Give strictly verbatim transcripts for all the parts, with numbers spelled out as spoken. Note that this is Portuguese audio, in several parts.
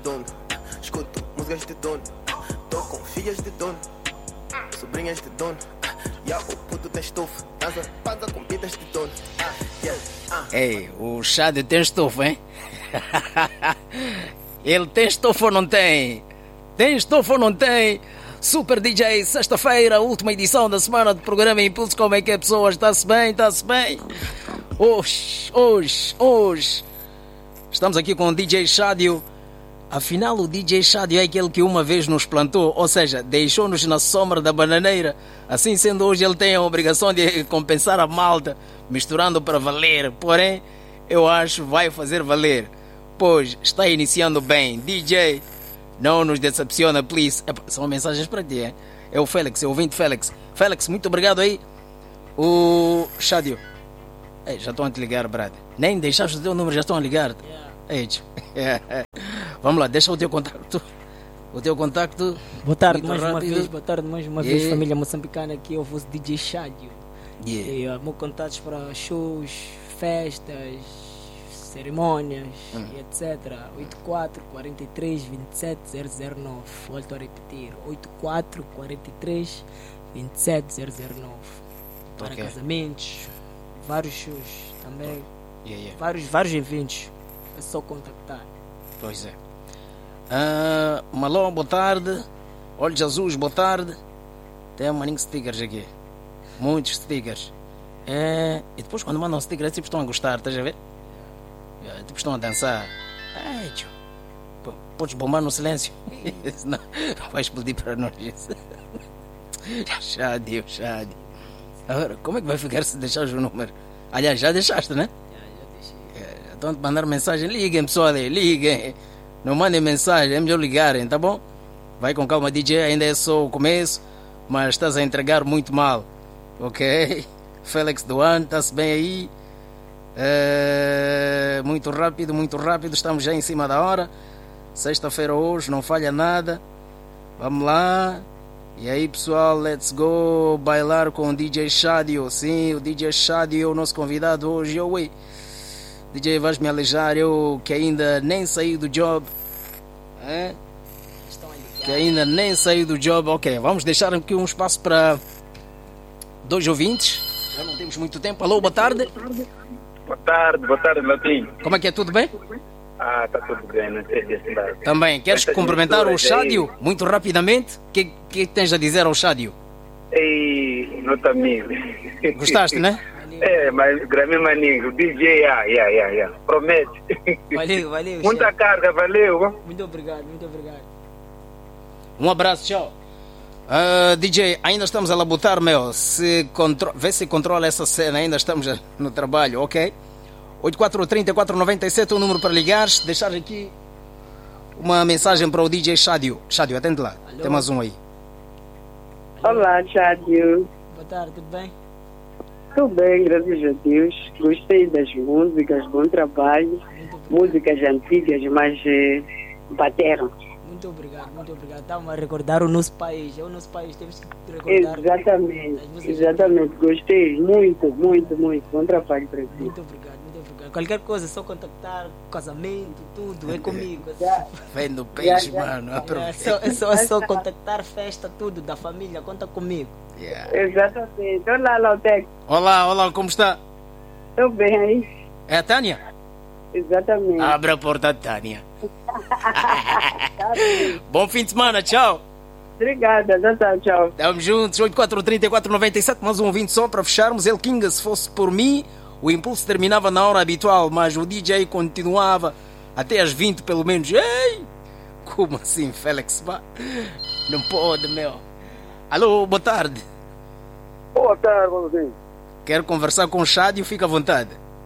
dono. Escuto músicas de dono. Tô com filhas de dono, sobrinhas de dono. Ya o puto tem estofo, dança, paga com bebidas de dono. Ei, o Shadio tem estofo, hein? Ele tem estofo ou não tem? Tem estofo ou não tem? Super D J, sexta-feira, última edição da semana do programa Impulso. Como é que é, pessoas? Está-se bem? Está-se bem? Hoje, hoje, hoje estamos aqui com o D J Shadio. Afinal, o D J Shadio é aquele que uma vez nos plantou, ou seja, deixou-nos na sombra da bananeira. Assim sendo, hoje ele tem a obrigação de compensar a malta, misturando para valer. Porém, eu acho que vai fazer valer, pois está iniciando bem. D J, não nos decepciona, please. Epa, são mensagens para ti, hein? É o Félix, é o ouvinte Félix. Félix, muito obrigado aí. O Shadio. Ei, já estão a te ligar, brother. Nem deixaste o teu número, já estão a ligar. Ei, vamos lá, deixa o teu contacto. O teu contacto. Boa tarde mais rápido. uma vez, boa tarde mais uma Yeah. vez, família moçambicana. Aqui eu vou D J Shadio. Yeah. E uh, meus contatos para shows, festas, cerimônias Hum. e etcétera. oito quatro, quarenta e três, vinte e sete, zero zero nove. Volto a repetir: oito quatro, quarenta e três, vinte e sete, zero zero nove. Para Ok. casamentos, vários shows também, Yeah, yeah. vários, vários eventos. É só contactar. Pois é. Ah, Maló, boa tarde. Olhos azuis, boa tarde. Tem um maninho de stickers aqui. Muitos stickers. É, e depois quando mandam stickers, é tipo estão a gostar, estás a ver? É, tipo estão a dançar. Ai, tio. P- Podes bombar no silêncio. Senão vai explodir para nós isso. Shadio, Shadio. Agora, como é que vai ficar se deixares o número? Aliás, já deixaste, né? Estão a mandar mensagem, liguem pessoal aí, liguem. Não mandem mensagem, é melhor ligarem, tá bom? Vai com calma, D J, ainda é só o começo, mas estás a entregar muito mal, ok? Félix Duan, está-se bem aí? É, muito rápido, muito rápido, estamos já em cima da hora. Sexta-feira hoje, não falha nada. Vamos lá. E aí pessoal, let's go bailar com o D J Shadio. Sim, o D J Shadio é o nosso convidado hoje. Eu, ui. D J, vais me alejar, eu que ainda nem saí do job. É? Estão a ligar. Que ainda nem saí do job. Ok, vamos deixar aqui um espaço para dois ouvintes. Já não temos muito tempo. Alô, boa tarde. Boa tarde, boa tarde, Latim. Como é que é? Tudo bem? Ah, está tudo bem, não sei se é cidade. Também. Queres Estas cumprimentar o misturas aí. Shadio muito rapidamente? O que, que tens a dizer ao Shadio? Ei, não está amigo. Gostaste, né? É, mas grame maninho, D J, ah, yeah, yeah, yeah. Promete. Valeu, valeu. Muita chefe. carga, valeu. Muito obrigado, muito obrigado. Um abraço, tchau. Ah, D J, ainda estamos a labutar, meu. Se contro... Vê se controla essa cena, ainda estamos no trabalho, ok? oito quatro três quatro nove sete, o número para ligares. Deixar aqui uma mensagem para o D J Shadio. Shadio, atende lá. Alô? Tem mais um aí. Olá, Shadio. Boa tarde, tudo bem? Tudo bem, graças a Deus. Gostei das músicas, bom trabalho. Muito obrigado. Músicas antigas, mas eh, bateram. Muito obrigado, muito obrigado. Estamos a recordar o nosso país. É o nosso país, temos que recordar. Exatamente, as músicas. exatamente. Gostei muito, muito, muito. Bom trabalho para ti. Muito obrigado, muito obrigado. Qualquer coisa, é só contactar, casamento, tudo, é comigo. Já. Vem do peixe, Já, já. mano. É Aproveita. só, é, só, é só contactar, festa, tudo, da família, conta comigo. Yeah. Exatamente. Olá, Lautec. Olá, olá, como está? Estou bem aí? É a Tânia? Exatamente. Abre a porta, Tânia. Tá bem. Bom fim de semana, tchau. Obrigada, tchau, tchau, tchau. Estamos juntos, oito quatro três quatro nove sete, mais um ouvinte só para fecharmos. El Kinga, se fosse por mim, o impulso terminava na hora habitual, mas o D J continuava até às vinte pelo menos. Ei! Como assim, Félix? Vá? Não pode, meu. Alô, boa tarde. Boa tarde, vamos ver. Quero conversar com o Shadio, fica à vontade.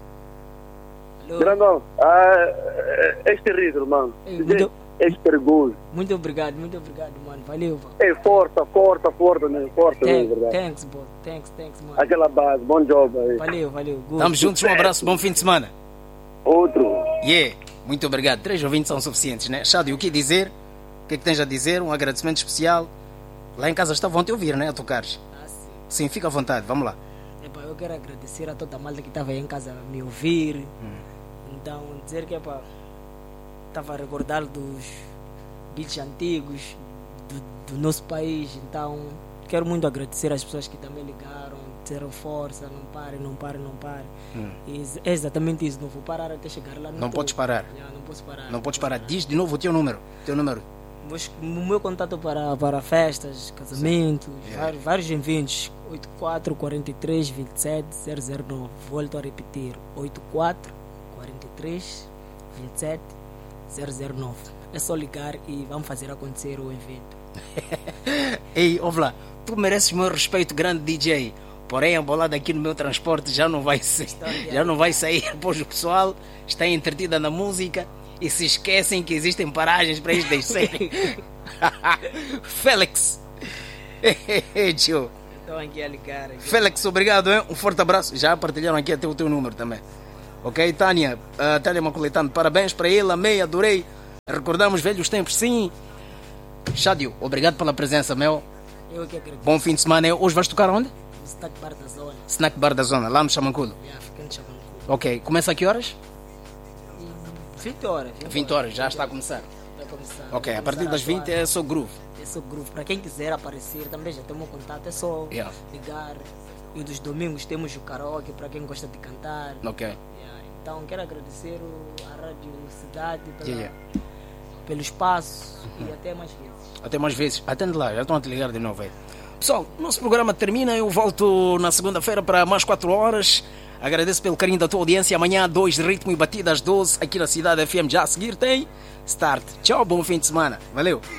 Alô? Grandão, ah, és terrível, mano. Ei, muito, És perigoso. muito obrigado, muito obrigado, mano. Valeu, pô. É força, força, força, né? Força, Thank- verdade. Thanks, bro. Thanks, thanks, mano. Aquela base, bom job aí. Valeu, valeu. Good. Estamos juntos, um abraço, bom fim de semana. Outro. Yeah, muito obrigado. Três ouvintes são suficientes, né? Shadio, o que dizer? O que é que tens a dizer? Um agradecimento especial. Lá em casa estavam a te ouvir, né? A tocares. Ah, sim. Sim, fica à vontade, vamos lá. Epa, eu quero agradecer a toda a malta que estava aí em casa a me ouvir. Então, dizer que epa, estava a recordar dos beats antigos do, do nosso país. Então, quero muito agradecer às pessoas que também ligaram, disseram força, não pare, não pare, não pare. Hum. E é exatamente isso, não vou parar até chegar lá no Não topo. podes parar. Yeah, não posso parar. Não podes parar. Diz de novo o teu número. Teu número. Meus- O meu contato para, para festas, casamentos, Yeah. vários, vários eventos. oito quatro quatro três, dois sete zero zero nove. Volto a repetir. oito quatro quatro três, dois sete zero zero nove. É só ligar e vamos fazer acontecer o evento. Ei, ouve lá. Tu mereces meu respeito, grande D J. Porém, a bolada aqui no meu transporte já não vai ser, já não vai sair, pois o pessoal está entretida na música e se esquecem que existem paragens para eles descerem. Félix. Tio. Então aqui a ligar. Aqui. Félix, obrigado, hein? Um forte abraço. Já partilharam aqui até o teu número também. Ok, Tânia? Uh, Tânia Macoletano, parabéns para ele, amei, adorei. Recordamos velhos tempos, sim. Shadio, obrigado pela presença, meu. Eu que agradeço. Bom fim de semana. Hoje vais tocar onde? O Stack Bar da Zona. Snack Bar da Zona, lá no Chamanculo. Yeah, ficando chamando. Ok, começa a que horas? vinte horas. vinte horas, já está a começar. Vai começar. Ok, Vai a partir começar das vinte atuar. é só groove. Esse é o grupo. Para quem quiser aparecer, também já tem o meu contato. É só Yeah. ligar. E dos domingos temos o karaoke para quem gosta de cantar. Ok. Yeah. Então quero agradecer o- a Rádio Cidade pela, Yeah, pelo espaço e até mais vezes. Até mais vezes. Atende lá, já estão a te ligar de novo aí. Pessoal, nosso programa termina. Eu volto na segunda-feira para mais quatro horas. Agradeço pelo carinho da tua audiência. Amanhã, dois de ritmo e batida às doze, aqui na Cidade F M. Já a seguir tem Start. Tchau, bom fim de semana. Valeu.